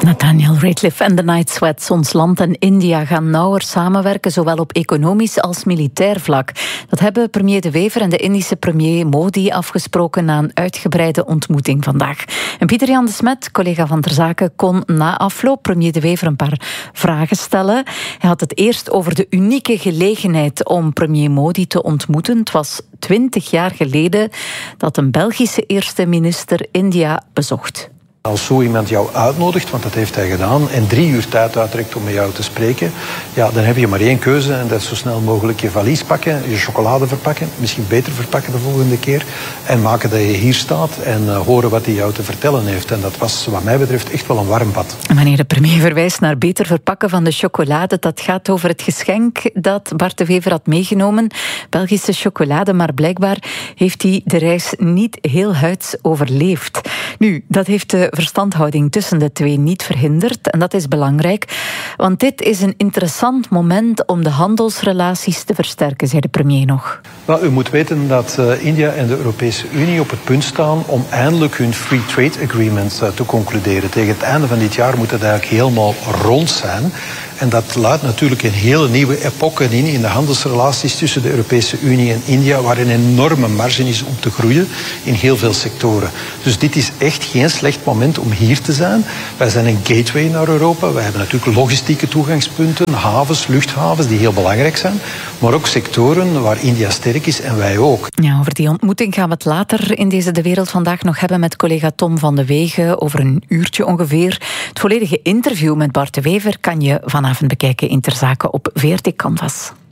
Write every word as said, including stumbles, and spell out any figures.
Nathaniel Rateliff en The Night Sweats. Ons land en India gaan nauwer samenwerken, zowel op economisch als militair vlak. Dat hebben premier De Wever en de Indische premier Modi afgesproken na een uitgebreide ontmoeting vandaag. En Pieter-Jan de Smet, collega van Ter Zaken, kon na afloop premier De Wever een paar vragen stellen. Hij had het eerst over de unieke gelegenheid om premier Modi te ontmoeten. Het was twintig jaar geleden dat een Belgische eerste minister India bezocht. Als zo iemand jou uitnodigt, want dat heeft hij gedaan, en drie uur tijd uittrekt om met jou te spreken, ja, dan heb je maar één keuze en dat is zo snel mogelijk je valies pakken, je chocolade verpakken, misschien beter verpakken de volgende keer, en maken dat je hier staat en uh, horen wat hij jou te vertellen heeft. En dat was wat mij betreft echt wel een warm bad. Wanneer de premier verwijst naar beter verpakken van de chocolade, dat gaat over het geschenk dat Bart De Wever had meegenomen, Belgische chocolade, maar blijkbaar heeft hij de reis niet heel huids overleefd. Nu, dat heeft de verstandhouding tussen de twee niet verhinderd. En dat is belangrijk, want dit is een interessant moment om de handelsrelaties te versterken, zei de premier nog. Well, u moet weten dat uh, India en de Europese Unie op het punt staan om eindelijk hun Free Trade Agreement uh, te concluderen. Tegen het einde van dit jaar moet het eigenlijk helemaal rond zijn. En dat luidt natuurlijk een hele nieuwe epoche in, in de handelsrelaties tussen de Europese Unie en India, waar een enorme marge is om te groeien in heel veel sectoren. Dus dit is echt geen slecht moment om hier te zijn. Wij zijn een gateway naar Europa. Wij hebben natuurlijk logistieke toegangspunten, havens, luchthavens, die heel belangrijk zijn. Maar ook sectoren waar India sterk is en wij ook. Ja, over die ontmoeting gaan we het later in deze De Wereld vandaag nog hebben met collega Tom van de Wegen. Over een uurtje ongeveer. Het volledige interview met Bart De Wever kan je vanavond bekijken in Ter Zaken op V R T Canvas.